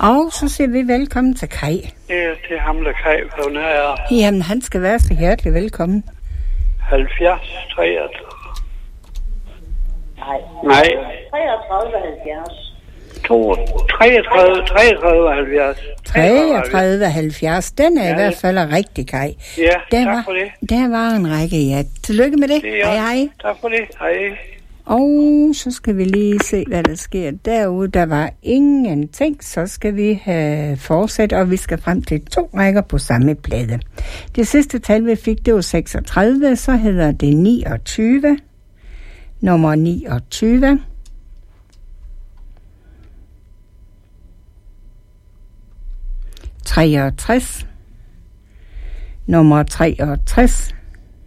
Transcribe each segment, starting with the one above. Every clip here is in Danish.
Og så siger vi velkommen til Kai. Ja, det er ham, der Kai på nær. Jamen, han skal være så hjertelig velkommen. 70, 33. Nej. 33, 70. 33, 70. 33, 70. Den er i hvert fald rigtig, Kai. Ja, tak for det. Der var en række, ja. Tillykke med det. Hej, hej. Tak for det. Hej. Og så skal vi lige se, hvad der sker derude. Der var ingenting, så skal vi have fortsat, og vi skal frem til 2 rækker på samme plade. Det sidste tal, vi fik, det var 36, så hedder det 29. Nummer 29. Nummer 63.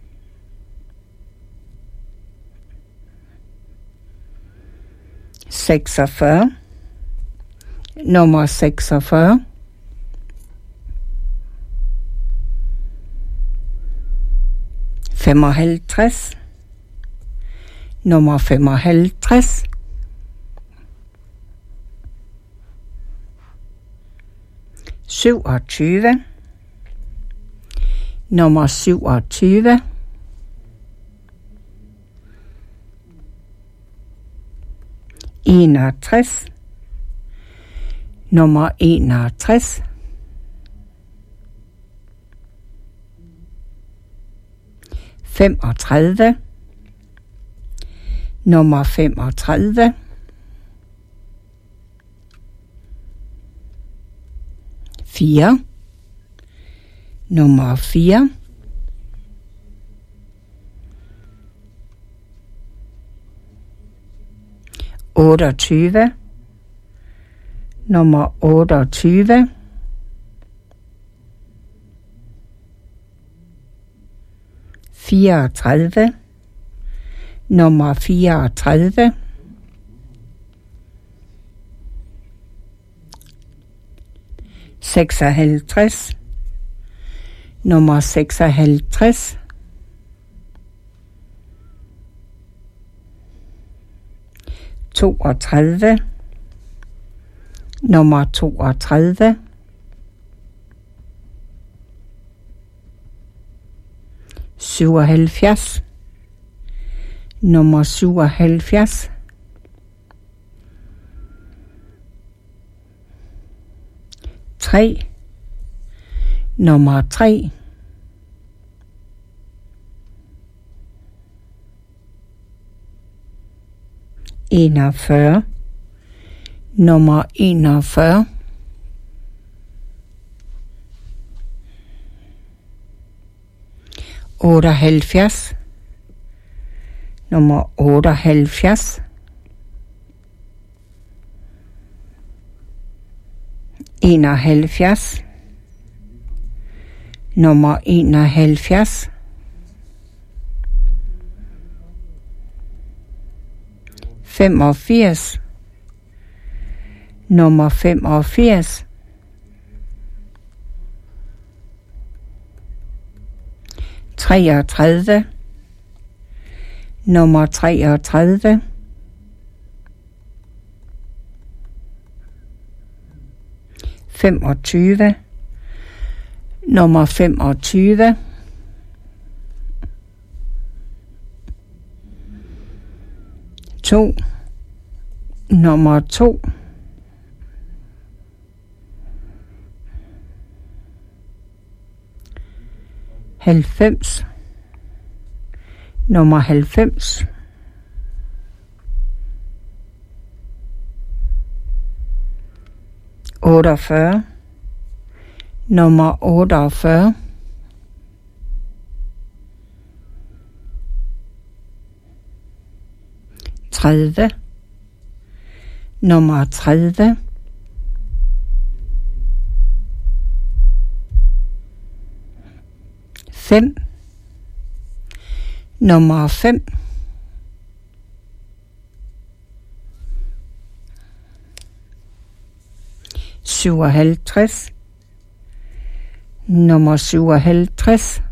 46. Nummer 46. 55. Nummer 55. 27. Nummer 27. 61. Nummer 61. 35. Nummer 35. 4. Nummer 4. 28. Nummer 28. 34. Nummer 34. 56. Nummer 56. 32. Nummer 32. 77. Nummer 77. 3. Nummer 3. 41. Nummer 41. 78. Nummer 78. 71. Nummer 71. 85. Nummer 85. 33. Nummer 33. 25. Nummer 25. 2. Nummer 2. 90. Nummer 90. 48. Nummer 48. 30. Nummer 30. 5. Nummer 5. 57. Nummer 57.